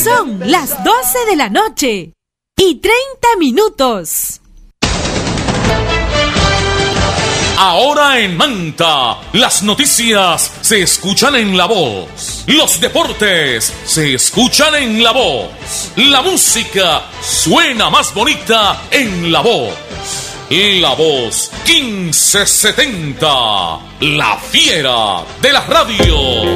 Son las 12 de la noche y 30 minutos. Ahora en Manta, las noticias se escuchan en La Voz. Los deportes se escuchan en La Voz. La música suena más bonita en La Voz. La Voz 1570, la fiera de la radio.